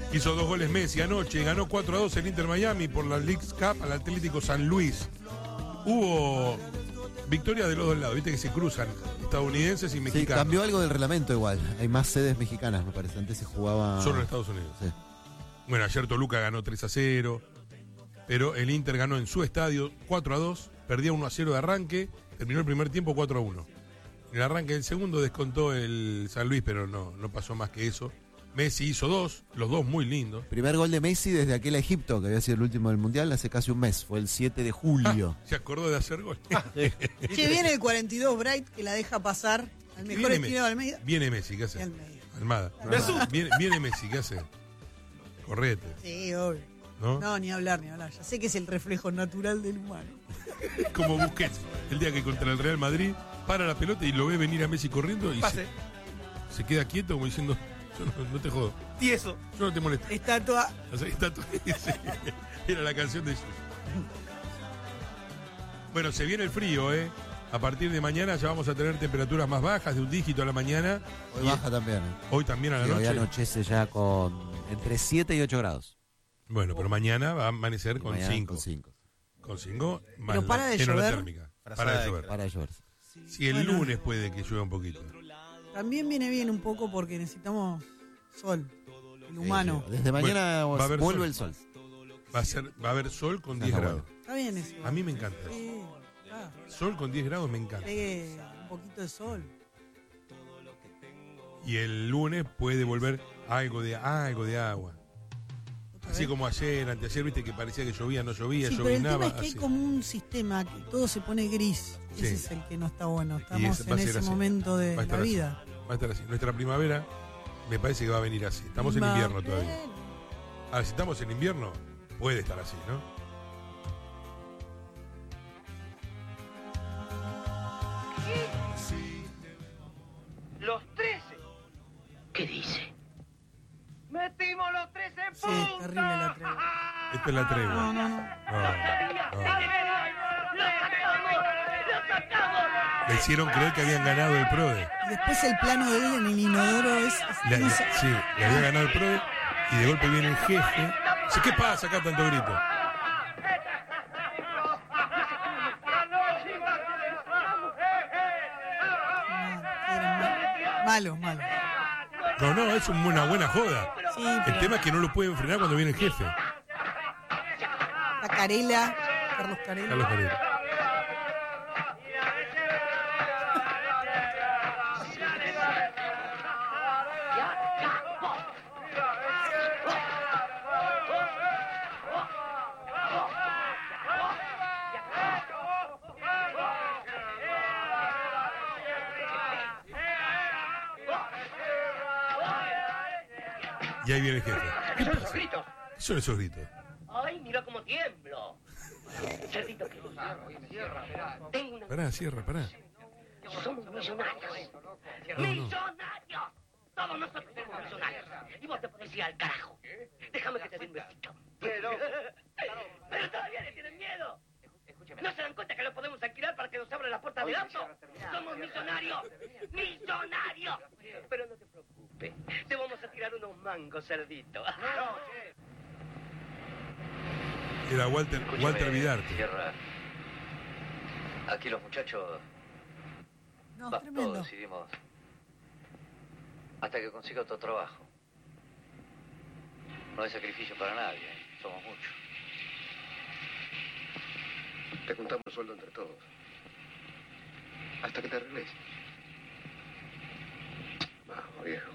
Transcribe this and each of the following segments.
Hizo 2 goles Messi anoche, ganó 4-2 el Inter Miami por la Leagues Cup al Atlético San Luis. Hubo victoria de los dos lados, viste que se cruzan estadounidenses y mexicanos. Sí, cambió algo del reglamento igual. Hay más sedes mexicanas, me parece. Antes se jugaba solo en Estados Unidos. Sí. Bueno, ayer Toluca ganó 3-0, pero el Inter ganó en su estadio 4-2, perdía 1-0 de arranque, terminó el primer tiempo 4-1. En el arranque del segundo descontó el San Luis, pero no pasó más que eso. Messi hizo 2, los 2 muy lindos. Primer gol de Messi desde aquel Egipto, que había sido el último del Mundial, hace casi un mes. Fue el 7 de julio. Se acordó de hacer gol. Che, viene el 42 Bright que la deja pasar al mejor esquinero de Almeida. Viene Messi, ¿qué hace? Almada. No. Viene Messi, ¿qué hace? Correte. Sí, obvio. No, ni hablar. Ya sé que es el reflejo natural del humano. Como Busquets, el día que contra el Real Madrid para la pelota y lo ve venir a Messi corriendo y se queda quieto como diciendo, yo no te jodo. Tieso. Yo no te molesto. Estatua. O sea, estatua. Era la canción de ellos. Bueno, se viene el frío, ¿eh? A partir de mañana ya vamos a tener temperaturas más bajas, de un dígito a la mañana. Hoy baja también. Hoy también a la Sí, noche. hoy anochece ya con entre 7 y 8 grados. Bueno, pero mañana va a amanecer con 5. Con 5. Con 5, más Pero para de la llover. térmica. Para de llover. Para llover. Si el lunes puede que llueva un poquito. También viene bien un poco porque necesitamos sol, el humano. Desde mañana va a haber vuelve el sol. Va a haber sol con 10 grados. Está bien eso. A mí me encanta eso. Sí, claro. Sol con 10 grados me encanta. Pegue un poquito de sol. Y el lunes puede volver algo de agua. Así como ayer, anteayer, viste que parecía que llovía, no llovía, Sí, pero el llovinaba. tema es que hay como un sistema que todo se pone gris. Sí. Ese es el que no está bueno. Y Estamos va a en ser ese así. momento de Va a la estar así. vida. Va a estar así. Nuestra primavera me parece que va a venir así. Estamos en invierno todavía. Ahora, si estamos en invierno, puede estar así, ¿no? Los 13. ¿Qué dice? Metimos los 13 Sí, puntos. terrible la tregua. Esta es la tregua. No. No. ¡Lo sacamos! Le hicieron creer que habían ganado el PRODE. Y después el plano de él en el inodoro es. Sí, le había ganado el PRODE y de golpe viene el jefe. Dice, ¿qué pasa acá tanto grito? Malo. No, es una buena joda. Sí, El pero tema es que no lo pueden frenar cuando viene el jefe. la Carela, Carlos Carela. Carlos Carela. Y ahí viene el jefe. ¿Qué son esos gritos? ¿Qué son esos gritos? ¡Ay, mira cómo tiemblo! Cerdito querido. Tengo una... Pará, cierra, pará. Somos millonarios. ¡Millonarios! Todos nosotros somos millonarios. Y vos te podés ir al carajo. Déjame que te dé un besito. Pero todavía le tienen miedo. ¿No se dan cuenta que lo podemos alquilar para que nos abra las puertas del auto? ¡Somos millonarios! ¡Millonarios! Pero no te preocupes. Te vamos a tirar unos mangos, cerdito. Era Walter Vidarte. Sierra. Aquí los muchachos, No, todos tremendo. decidimos hasta que consiga otro trabajo. No hay sacrificio para nadie, somos muchos. Te juntamos sueldo entre todos. Hasta que te arregles. Vamos, viejo.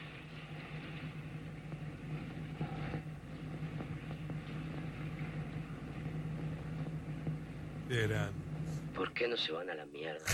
¿Por qué no se van a la mierda?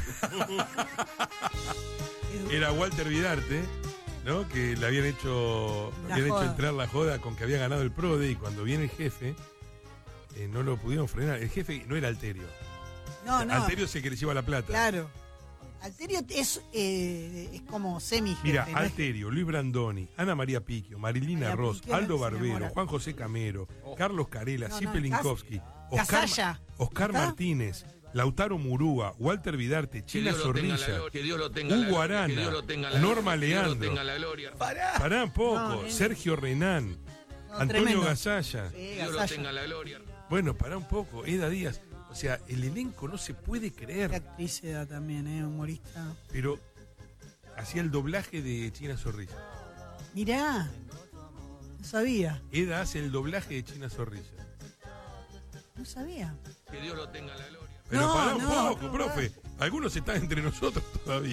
Era Walter Vidarte, ¿no? Que le habían hecho entrar la joda con que había ganado el PRODE y cuando viene el jefe, no lo pudieron frenar. El jefe no era Alterio. No. Alterio es el que le lleva la plata. Claro. Alterio es como semi-jefe. Mira, ¿no? Alterio, Luis Brandoni, Ana María Picchio, Marilina María Ross, Picchio Aldo se Barbero, enamora. Juan José Camero, Carlos Carela, No, Cipe Linkowski, Casalla. Oscar ¿Está? Martínez, Lautaro Murúa, Walter Vidarte, Chela Zorrilla, Hugo Arana, Norma Leandro, pará un poco, No, Sergio Renán, Antonio tremendo. Gasalla. Sí, Gasalla. la gloria. Bueno, pará un poco. Eda Díaz. O sea, el elenco no se puede Qué creer. actriz Eda también, humorista. Pero hacía el doblaje de China Zorrilla. Mirá, no sabía, Eda hace el doblaje de China Zorrilla. no sabía. Que Dios lo tenga la gloria. Pero No, pará un no, poco, profe. Algunos están entre nosotros todavía.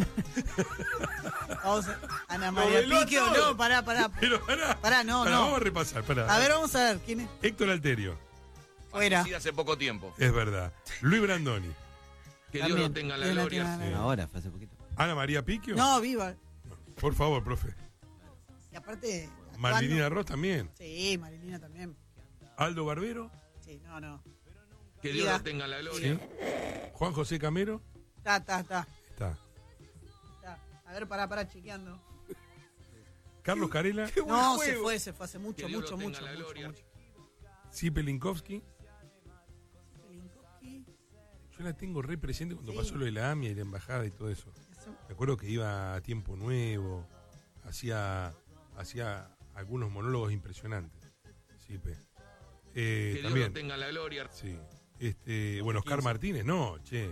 Vamos a Ana María Noveló Pique o todo. no, pará. Pero pará. Pará, no. Vamos a repasar, pará. A ver, vamos a ver quién es. Héctor Alterio. Fuera. Fallecida hace poco tiempo. Es verdad. Luis Brandoni. Que También. Dios lo tenga la Dios lo gloria. tenga la Sí. Ahora, fue hace poquito. Ana María Piquio. No, viva. Por favor, profe. Y aparte. Marilina Ross también. Sí, Marilina también. Aldo Barbero. Sí, no. Que Dios Diga. lo tenga la gloria. ¿Sí? Juan José Camero. Está. Está. A ver, pará, chequeando. Carlos Carela. No, se fue hace mucho, Que Dios mucho, lo tenga mucho, la mucho, gloria. mucho. Zipe Linkowski. Pelinkowski, Yo la tengo re presente cuando pasó lo de la AMIA y la embajada y todo eso. Me acuerdo que iba a Tiempo Nuevo. Hacía algunos monólogos impresionantes. Zipe. Que Dios También. lo tenga la gloria. Sí. Bueno, Oscar Martínez, no, che.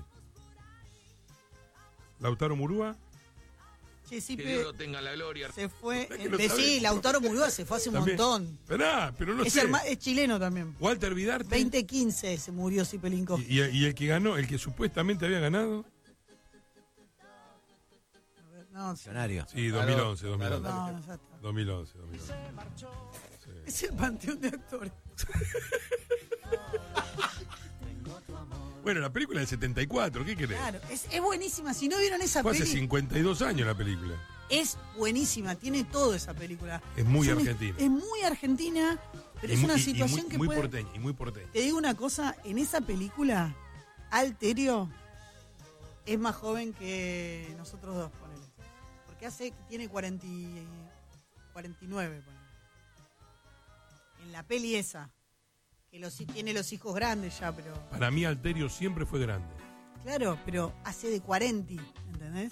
Lautaro Murúa. Che, sí, Que Dios lo tenga la gloria. se fue. que lo Sí, sabés. Lautaro Murúa se fue hace un También. montón. Pero no Es, sé. es chileno también. Walter Vidarte. 2015 se murió Pelinkowski. Y el que ganó, el que supuestamente había ganado. No, sí. Millonario. Sí, 2011, No, ya está. 2011. Es el panteón de actores. Bueno, la película del 74, ¿qué querés? Claro, es buenísima. Si no vieron esa Fue hace peli, 52 años la película. es buenísima. Tiene todo esa película. Es muy una- argentina. Es muy argentina, pero Y es mu- una y situación muy, que muy puede... porteña, y muy porteña. Te digo una cosa, en esa película, Alterio es más joven que nosotros dos, ponele. Porque tiene 49, ponele. En la peli esa, que tiene los hijos grandes ya, pero... Para mí Alterio siempre fue grande. Claro, pero hace de 40, ¿entendés?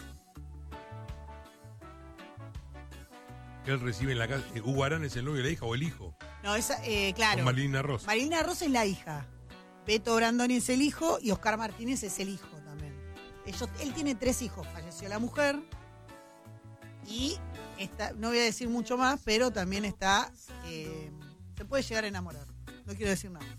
Que él recibe en la casa. Hugo Arán es el novio de la hija o el hijo. No, esa, claro. Con Marilina Ross. Marilina Ross es la hija. Beto Brandoni es el hijo y Oscar Martínez es el hijo también. Él tiene 3 hijos. Falleció la mujer y no voy a decir mucho más, pero también está... se puede llegar a enamorar. No quiero decir nada.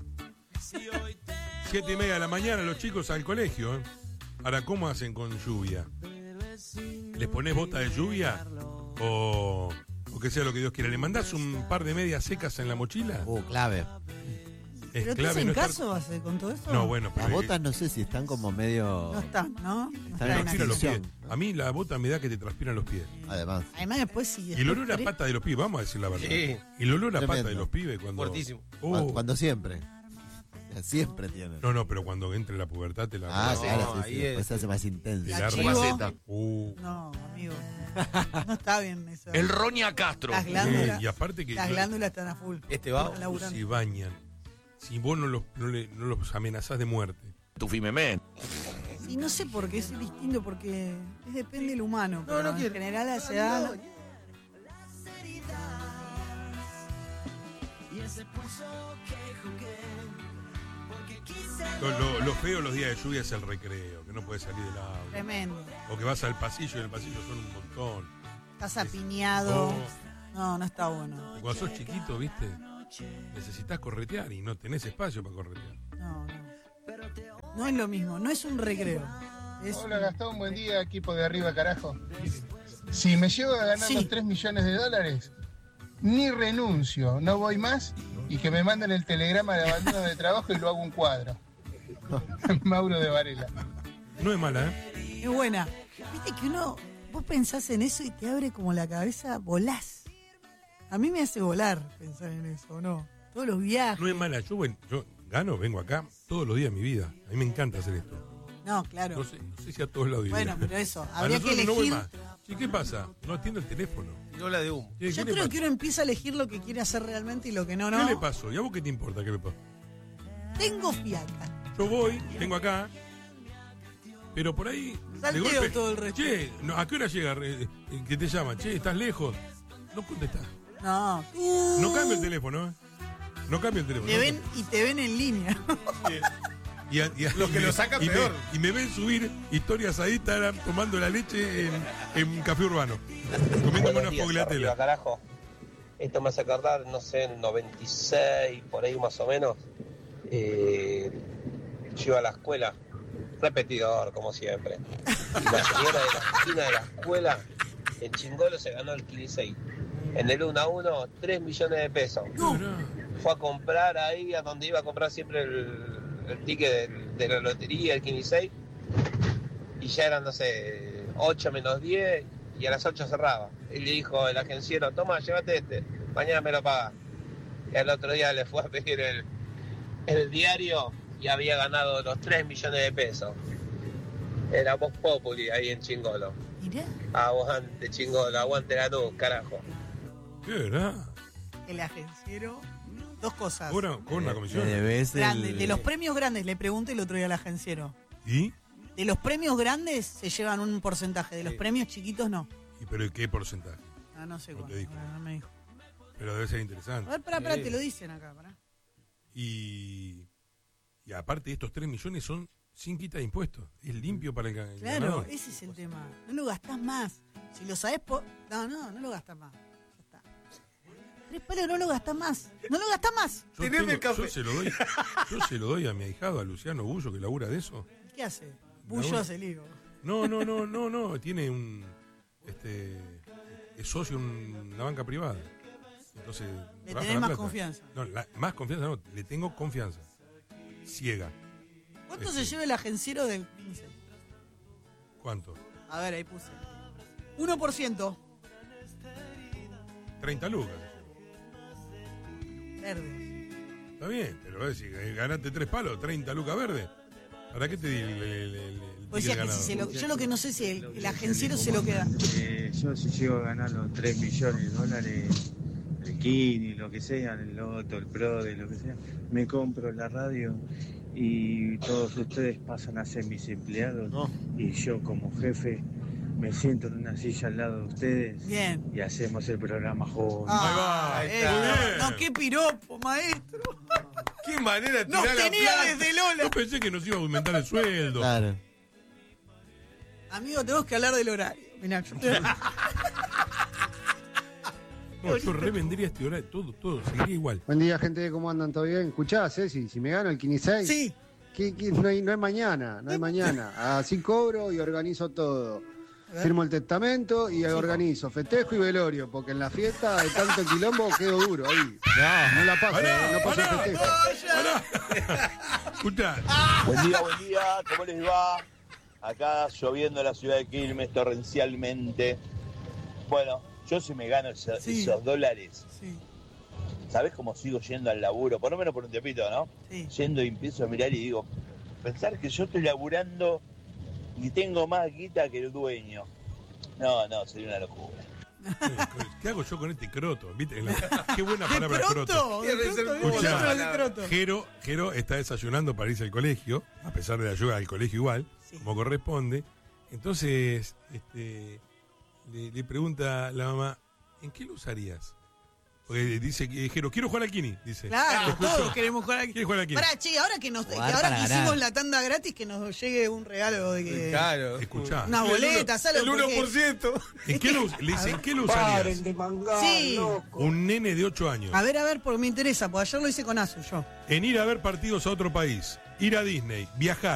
7:30 de la mañana los chicos al colegio. ¿Eh? Ahora, ¿cómo hacen con lluvia? ¿Les pones bota de lluvia? O que sea lo que Dios quiera. ¿Le mandás un par de medias secas en la mochila? Clave. Es ¿Pero te clave hacen no estar- caso con todo esto? No, bueno, pero Las botas no sé si están como medio... No están, ¿no? No Están están en en transpiran los pies. exhibición. A mí la bota me da que te transpiran los pies. Además. Además después sí. Y el olor a pata de los pibes, vamos a decir la verdad. Sí. Y el olor a pata Tremendo. de los pibes cuando... Fuertísimo. Cuando siempre. Siempre tienen. No, pero cuando entre la pubertad te la... Ah, No, claro, sí, ahí sí. Después es. se hace más intenso. La la chivo. Maceta. No, amigo. No está bien eso. El Roña Castro. Las glándulas, y aparte que las glándulas están a full. Este va. Están laburando. se bañan. Si vos no los amenazás de muerte. Tu Fimemén. Sí, no sé por qué es distinto, porque depende del humano. No, pero no en quiero. general a esa edad... Lo feo los días de lluvia es el recreo, que no puedes salir del aula. Tremendo. O que vas al pasillo y en el pasillo son un montón. Estás apiñado. Oh. No está bueno. Y cuando sos chiquito, viste, necesitas corretear y no tenés espacio para corretear. No. No es lo mismo, no es un recreo. Hola Gastón, buen día, equipo de arriba carajo. Si me llego a ganar Sí. los 3 millones de dólares, ni renuncio, no voy más y que me manden el telegrama de abandono de trabajo y lo hago un cuadro. Mauro de Varela. No es mala, ¿eh? Es buena. Viste que vos pensás en eso y te abre como la cabeza, volás. A mí me hace volar pensar en eso, ¿no? Todos los viajes. No es mala. Yo gano, vengo acá todos los días de mi vida. A mí me encanta hacer esto. No, claro. No sé si a todos lados Bueno, diría. pero eso, A habría que nosotros no voy elegir. más. ¿Y qué pasa? No atiendo el teléfono. Tirola de humo. ¿Qué Yo le creo pasa? que uno empieza a elegir lo que quiere hacer realmente y lo que no. ¿Qué le pasó? ¿Y a vos qué te importa qué me pasa? Tengo fiaca. Yo voy, vengo acá, pero por ahí... Salteo todo el resto. Che, ¿a qué hora llega? Que te llaman. Che, ¿estás lejos? No contestás. No. No cambia el teléfono, ¿eh? No cambia el teléfono. Te ven y te ven en línea. Los que lo sacan peor. Y me ven subir historias a Instagram tomando la leche en Café Urbano. Comiéndome una fogliatela. Carajo. Esto me hace acordar, no sé, en 96, por ahí más o menos. Yo iba a la escuela, repetidor, como siempre. Y la señora de la esquina de la escuela, en Chingolo, se ganó el 15. En el 1-1, 3 millones de pesos. Fue a comprar ahí, a donde iba a comprar siempre el ticket de la lotería, el 15. Y ya eran, no sé, 8 menos 10, y a las 8 cerraba. Y le dijo el agenciero, toma, llévate este, mañana me lo paga. Y al otro día le fue a pedir el diario y había ganado los 3 millones de pesos. Era Vox Populi ahí en Chingolo. Mirá. Aguante Chingolo, aguante la luz, carajo. ¿Qué verdad? El agenciero, dos cosas. Con una comisión. Grande, de los premios grandes, le pregunté el otro día al agenciero. ¿Y? De los premios grandes se llevan un porcentaje, de los premios chiquitos no. ¿Y pero qué porcentaje? No sé cuánto. No me dijo. Pero debe ser interesante. A ver, pará, te lo dicen acá, pará. Y aparte estos 3 millones son sin quita de impuestos. Es limpio para el Claro, ganador. ese es el tema. No lo gastás más. Si lo sabés No lo gastás más. Ya está. 3 palos no lo gastás más. No lo gastás más. Yo se lo doy a mi ahijado, a Luciano Bullo, que labura de eso. ¿Qué hace? Bullo hace lío. No. Tiene un... es socio en una banca privada. Entonces... Le tenés más confianza. No, más confianza no. Le tengo confianza. Ciega. ¿Cuánto se lleva el agenciero del 15? ¿Cuánto? A ver, ahí puse. 1%. 30 lucas. Verde. Está bien, pero si ganaste 3 palos, 30 lucas verde. ¿Para qué te di el pues ya que si yo lo que no sé si el agenciero se lo queda. Yo si llego a ganar los 3 millones de dólares, el Kini, lo que sea, el Loto, el Prode, lo que sea, me compro la radio y todos ustedes pasan a ser mis empleados. Y yo como jefe me siento en una silla al lado de ustedes. Bien. Y hacemos el programa juntos. Ahí va. No, qué piropo, maestro. Qué manera de Nos tirar la tenía plata. desde Lola. Yo pensé que nos iba a aumentar el sueldo. Claro. Amigo, tenemos que hablar del horario. Mirá, Yo revendría este horario, todo, seguiría igual. Buen día, gente, ¿cómo andan? ¿Todo bien? ¿Escuchás, Ceci? Si me gano el 15. Sí. No hay mañana, no hay mañana. Así cobro y organizo todo. Firmo el testamento y organizo festejo y velorio, porque en la fiesta de tanto quilombo quedo duro ahí. No la paso, no paso el festejo. Escuchá. Buen día, ¿cómo les va? Acá lloviendo en la ciudad de Quilmes torrencialmente. Bueno, yo si me gano esos dólares, ¿sabés cómo sigo yendo al laburo? Por lo menos por un tiempito, ¿no? Sí. Yendo y empiezo a mirar y digo, pensar que yo estoy laburando y tengo más guita que el dueño. No, sería una locura. ¿Qué hago yo con este croto? ¿Viste? Qué buena palabra croto. Escuchá, Jero está desayunando para irse al colegio, a pesar de la ayuda del colegio igual, como corresponde. Entonces, le pregunta la mamá, ¿en qué lo usarías? Porque dice que Jero, quiero jugar al Kini, dice. Claro, todos queremos jugar al Kini. ¿Quieres jugar al Kini? Pará, che, ahora que hicimos la tanda gratis, que nos llegue un regalo de que... Claro. Escuchá. Una boleta, ¿sabes? El 1%. ¿En qué lo usarías? Paren de mangar, Sí. loco. Un nene de 8 años. A ver, porque me interesa, porque ayer lo hice con Azu yo. En ir a ver partidos a otro país, ir a Disney, viajar.